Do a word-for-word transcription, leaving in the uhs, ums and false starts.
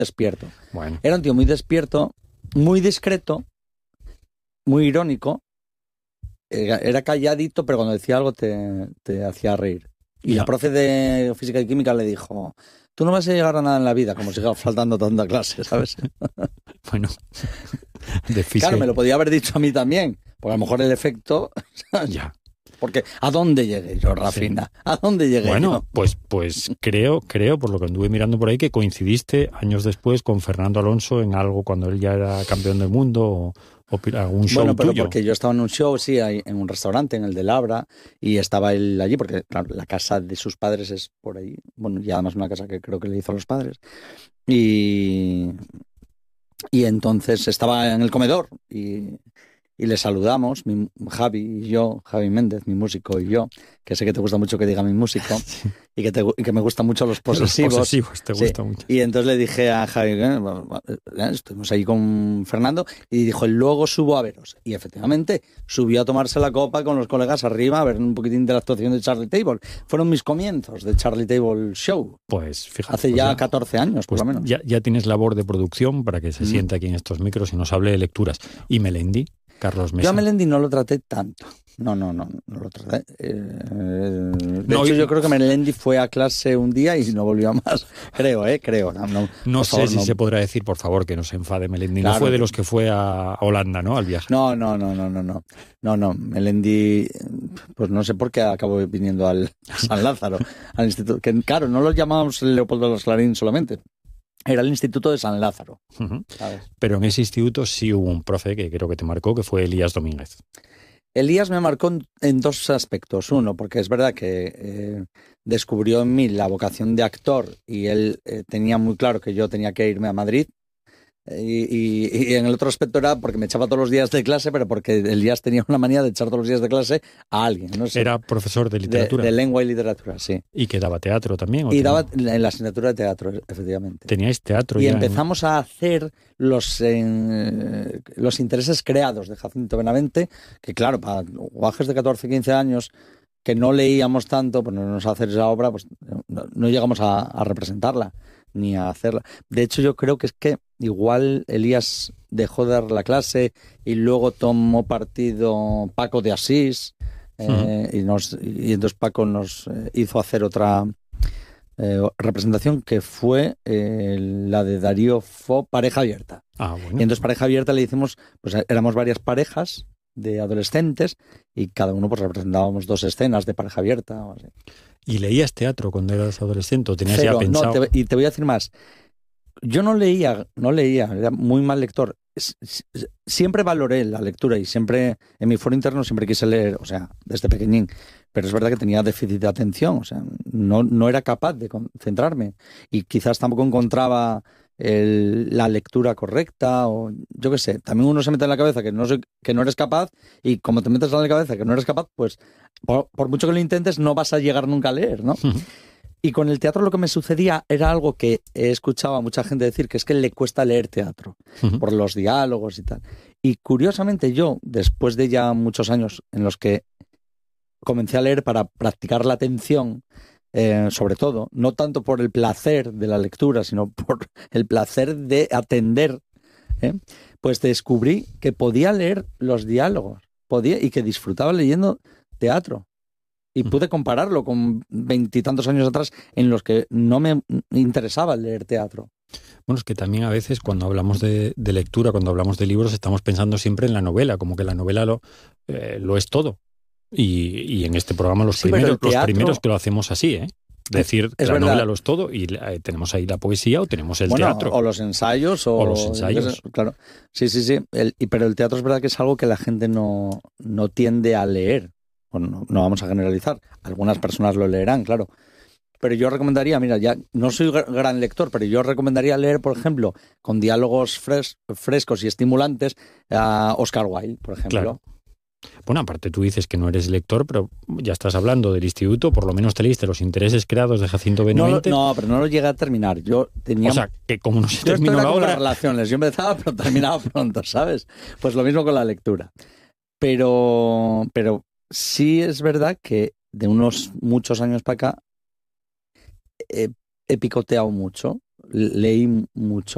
despierto. Bueno. Era un tío muy despierto, muy discreto, muy irónico. Era, era calladito, pero cuando decía algo te, te hacía reír. Y Ya. la profe de física y química le dijo, tú no vas a llegar a nada en la vida, como sigas faltando tanta clase, ¿sabes? Bueno, de física. Claro, me lo podía haber dicho a mí también, porque a lo mejor el efecto... Ya. Porque ¿a dónde llegué yo, Rafina? ¿A dónde llegué Bueno, yo? pues, pues creo, creo, por lo que anduve mirando por ahí, que coincidiste años después con Fernando Alonso en algo cuando él ya era campeón del mundo o, o algún show Bueno, pero tuyo. porque yo estaba en un show, sí, ahí, en un restaurante, en el de Labra, y estaba él allí, porque claro, la casa de sus padres es por ahí, bueno, y además una casa que creo que le hizo a los padres. Y, y entonces estaba en el comedor y, y le saludamos, mi, Javi y yo, Javi Méndez, mi músico y yo, que sé que te gusta mucho que diga mi músico, Sí. y que, te, y que me gustan mucho los posesivos. Los posesivos, te Sí. gusta mucho. Y entonces le dije a Javi, eh, estuvimos ahí con Fernando, y dijo, luego subo a veros. Y efectivamente, subió a tomarse la copa con los colegas arriba a ver un poquitín de la actuación de Charlie Table. Fueron mis comienzos de Charlie Table Show. Pues fíjate. Hace pues ya catorce años, pues por lo menos. Ya, ya tienes labor de producción para que se Mm. sienta aquí en estos micros y nos hable de lecturas. Y Melendi, Carlos Mesa. Yo a Melendi no lo traté tanto. No, no, no, no lo traté. Eh, de No, hecho, y- yo creo que Melendi fue a clase un día y no volvió más. Creo, ¿eh? Creo. No, no, No por sé favor, si no. se podrá decir, por favor, que no se enfade Melendi. Claro. No fue de los que fue a Holanda, ¿no? Al viaje. No, no, no, no, no, no. No, no. Melendi, pues no sé por qué acabó viniendo al San Lázaro, al instituto. Que claro, no lo llamábamos Leopoldo de los Clarín solamente. Era el Instituto de San Lázaro, Ujú. ¿sabes? Pero en ese instituto sí hubo un profe que creo que te marcó, que fue Elías Domínguez. Elías me marcó en, en dos aspectos. Uno, porque es verdad que eh, descubrió en mí la vocación de actor y él eh, tenía muy claro que yo tenía que irme a Madrid. Y, y, y en el otro aspecto era porque me echaba todos los días de clase, pero porque Elías tenía una manía de echar todos los días de clase a alguien. No sé, Era profesor de de, literatura. de lengua y literatura, sí. Y que daba teatro también. ¿o Y tenía- daba en la asignatura de teatro, efectivamente. Teníais teatro Y ya en- empezamos a hacer los, eh, los intereses creados de Jacinto Benavente, que claro, para guajes de catorce, quince años que no leíamos tanto, pues no nos hacer esa obra, pues no, no llegamos a, a representarla ni a hacerla. De hecho, yo creo que es que igual Elías dejó de dar la clase y luego tomó partido Paco de Asís, eh, uh-huh. y, nos, y entonces Paco nos eh, hizo hacer otra eh, representación que fue eh, la de Darío Fo, Pareja Abierta. Ah, bueno. Y entonces Pareja Abierta le hicimos, pues éramos varias parejas de adolescentes y cada uno pues representábamos dos escenas de pareja abierta o así. ¿Y leías teatro cuando eras adolescente o tenías Cero, ya pensado? No, te, y te voy a decir más. Yo no leía, no leía, era muy mal lector. Siempre valoré la lectura y siempre, en mi foro interno siempre quise leer, o sea, desde pequeñín. Pero es verdad que tenía déficit de atención, o sea, no, no era capaz de concentrarme. Y quizás tampoco encontraba el, la lectura correcta, o yo qué sé. También uno se mete en la cabeza que no, soy, que no eres capaz, y como te metes en la cabeza que no eres capaz, pues por, por mucho que lo intentes, no vas a llegar nunca a leer, ¿no? Y con el teatro lo que me sucedía era algo que he escuchado a mucha gente decir, que es que le cuesta leer teatro, uh-huh. por los diálogos y tal. Y curiosamente yo, después de ya muchos años en los que comencé a leer para practicar la atención, eh, sobre todo, no tanto por el placer de la lectura, sino por el placer de atender, ¿eh? pues descubrí que podía leer los diálogos, podía, y que disfrutaba leyendo teatro. Y pude compararlo con veintitantos años atrás en los que no me interesaba leer teatro. Bueno, es que también a veces cuando hablamos de, de lectura, cuando hablamos de libros, estamos pensando siempre en la novela, como que la novela lo, eh, lo es todo. Y, y en este programa los, sí, primeros, teatro, los primeros que lo hacemos así, ¿eh? Decir, es la verdad. novela lo es todo y eh, tenemos ahí la poesía o tenemos el bueno, teatro. O los ensayos. O, o los ensayos. Claro. Sí, sí, sí. El, pero el teatro es verdad que es algo que la gente no, no tiende a leer. Bueno, no, no vamos a generalizar. Algunas personas lo leerán, claro. Pero yo recomendaría, mira, ya no soy gran lector, pero yo recomendaría leer, por ejemplo, con diálogos fres, frescos y estimulantes, a Oscar Wilde, por ejemplo. Claro. Bueno, aparte tú dices que no eres lector, pero ya estás hablando del instituto, por lo menos te leíste Los intereses creados de Jacinto Benavente. No, no, pero no lo llegué a terminar. Yo tenía... O sea, que como no se yo terminó la obra... las relaciones. Yo empezaba, pero terminaba pronto, ¿sabes? Pues lo mismo con la lectura. Pero, pero sí es verdad que de unos muchos años para acá he, he picoteado mucho, leí mucho.